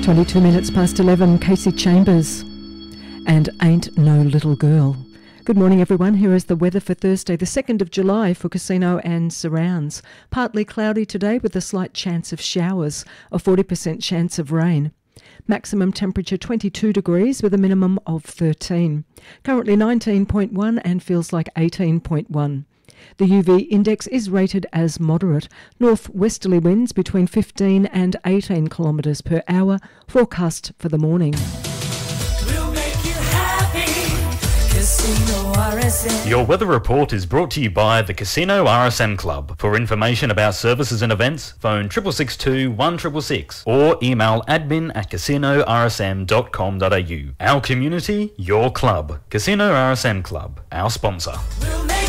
22 minutes past 11, Casey Chambers and Ain't No Little Girl. Good morning, everyone. Here is the weather for Thursday, the 2nd of July for Casino and surrounds. Partly cloudy today with a slight chance of showers, a 40% chance of rain. Maximum temperature 22 degrees with a minimum of 13. Currently 19.1 and feels like 18.1. The UV index is rated as moderate. North-westerly winds between 15 and 18 kilometres per hour forecast for the morning. We'll make you happy. Casino RSN. Your weather report is brought to you by the Casino RSN Club. For information about services and events, phone 6662 1666 or email admin@casinorsm.com.au. Our community, your club. Casino RSN Club, our sponsor. We'll make